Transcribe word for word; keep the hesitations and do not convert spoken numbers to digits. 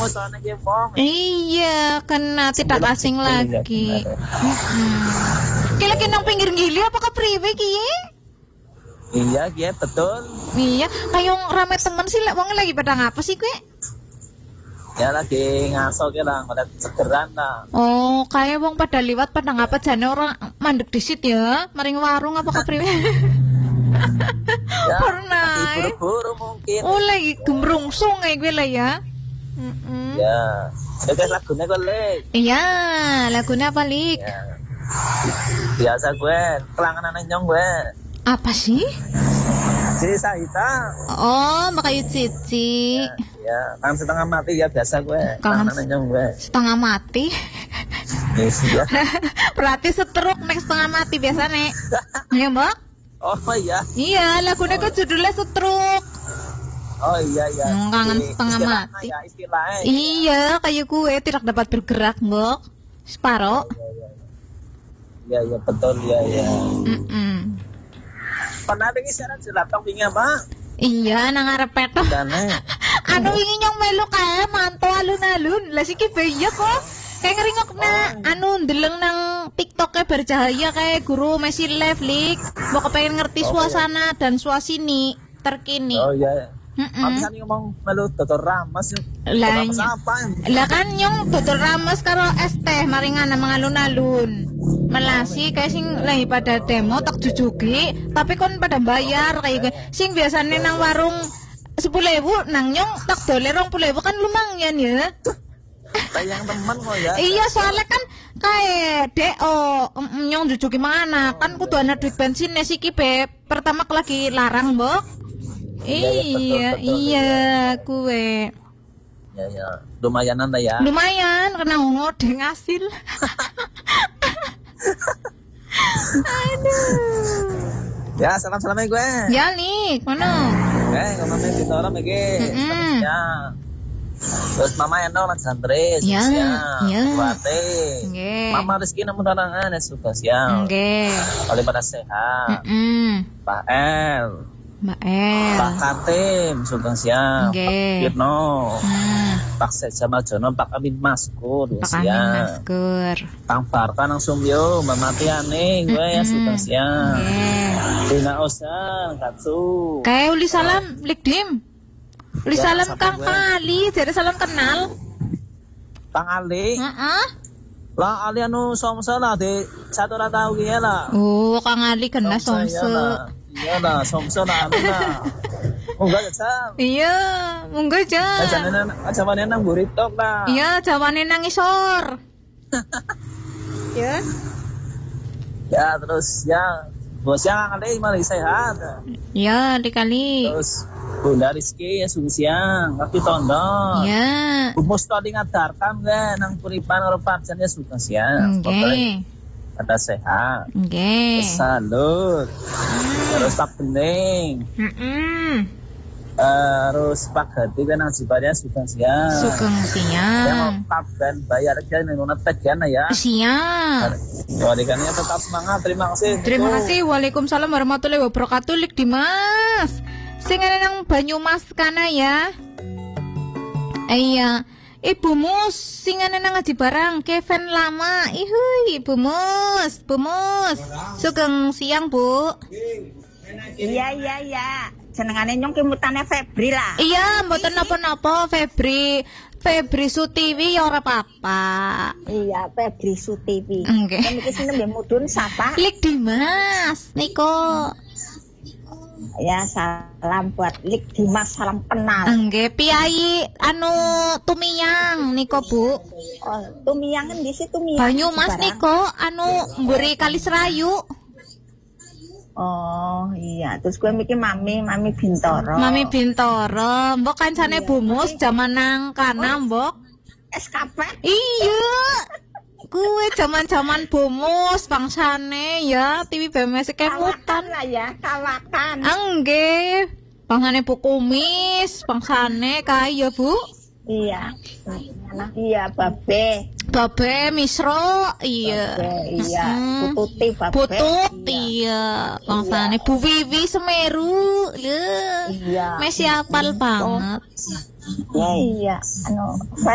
soalnya dia wong. Iya, kena tidak asing lagi. Kira kira nang pinggir gili apa ke priwe ki? Iya, iya betul. Iya, kayak rame temen sih, wong lagi pada ngapa sih kue? Ya lagi ngaso ki lah, pada segeran lah. Oh, kayak wong pada liwat pada ngapa jane orang mandek disit ya, maring warung apa ke priwe? Ya, pernah. Buru-buru mungkin. Oh, lagi gemrungsung kayak gue lah ya. Mm-mm. Ya, itu lagunya gue lek. Iya, lagunya apa lik? Ya. Biasa gue, kelanganan nyong gue. Apa sih? Cici Sahita. Oh, Mbak Cici. Ya, ya, kan setengah mati ya biasa gue. Kangen Kelanganan nyong gue. setengah mati. Yes, ya. Berarti setruk nek setengah mati biasa nek. Iya, Mbak? Oh iya. Iya, lagunya kan judulnya setruk. Oh iya iya. Hmm, kangen Di, setengah istilahnya mati. Ya, istilahnya. Iya, kayak gue tidak dapat bergerak, Mbak. Separo. Iya iya betul ya ya. Mm-mm. Pernah dengar siaran jelatong wingi apa? Iya, nang arep peto. Dane. Anu wingi nyong melu kae mantu alun-alun. Lah siki beya kok. Kayak ngeringok na anu ndeleng nang TikTok-e bercahaya kayak guru Messi Live League. Mau kepengen ngerti suasana dan suasini terkini. Oh iya. Heeh. Apa sih ngomong melu Dr. Ramas yuk. Lah Ramas apa? lah kan nyong dodol rames karo es teh maringan nang alun-alun. Melasi kayak sing lagi pada demo tak jujugi, tapi kon pada bayar kayak gue. Sing biasanya nang warung sepuluh ribu, nang nyong tak dole rong puluh ribu kan lumayan ya. Tayang teman kok ya. Iya soalnya kan kayak deo mm, nyong jujugi mana kan kudu ana duit bensin ya siki be. Pertama lagi larang, Mbok. Iya, iya, betul, Iya, betul, iya, kue. Ya ya, lumayanan lah ya. Lumayan karena ngodeng hasil. Aduh. Ya, salam-salamnya gue. Ya nih, mana? Eh, ngomongnya di orang iki. Mm-mm. Ya. Terus mama Eno lan santris. Ya, ya. Kuate. Nggih. Mama Rizky namun tanangan ya suka siang. Nggih. Oleh pada sehat. Heeh. Pak El. Mbak El. Pak Katim suka siang. Nggih. Pak Firno. Hmm. Pak Sejama Jono, Pak Amin Maskur ya Pak Amin siang. Maskur. Kang Barka nang Sumyo, Mbak Matiane gue ya suka siang. Nggih. Dina Osan, Katsu. Kayak uli salam, lik dim. Uli Ya, salam sapa Kang gue? Kali, jadi salam kenal. Kang Ali. Heeh. Lah Ali anu somse lah di satu ora tau ki ya lah. Oh, Kang Ali kena Somse, somse. iya lah. Iya lah, somse lah anu lah. Munggah ya Sam. Iya, monggo aja. Ajane nang ajane nang buritok lah. Iya, jawane nang isor. Ya. Ya terus ya bos yang Ali malah sehat. Ya, dikali. Terus Bunda Rizky ya subuh siang, kaki tondo. Ya. Umus tadi ngadarkan kan nang puripan karo pancen ya subuh siang. Nggih. Ada sehat. Nggih. Salut. Terus tak bening. Heeh. Terus Pak Hati kan ajibannya sudah siang. Sugeng Yang siang. dan bayar kan menurut tegian ya. Siang. Walikannya tetap semangat. Terima kasih. Terima kasih. Waalaikumsalam warahmatullahi wabarakatuh. Lik Dimas. Sing ana nang Banyumas kana ya. Iya. Ibu Mus, sing ana nang ngaji barang Kevin lama. Ihu, Ibu Mus, Bu Mus. Sugeng siang, Bu. Iya iya iya. Jenengane nyong kimutane Febri lah. Iya, mboten napa-napa Febri. Febri Sutiwi ya ora apa-apa. Iya, Febri Sutiwi. Nggih. Kan iki sing nembe mudhun sapa? Lik Dimas, niko. Ya, salam buat Lik Dimas, salam kenal. Nggih, piyai anu Tumiyang niko, Bu. Oh, Tumiyang endi sih Tumiyang? Banyumas Barang. niko anu mburi Kali Serayu. Oh, iya. Terus gue mikir Mami, Mami Bintoro. Mami Bintoro, mbok kancane Bu Mus jaman nang kana, mbok. S K P. Iya. Kuwe jaman-jaman Bu Mus bangsane ya, T V B M S kemutan. Kawakan lah ya, kawakan. Nggih. Bangsane Bu Kumis, bangsane kae ya, Bu. Iya. Iya, Babe. Babe Misro, iya. Babe, iya. Mm. Pututi, Babe. Putut, Iya. iya. Bangsane Bu Vivi Semeru. Lho. Iya. Messi apal banget. Iya, iya. Anu,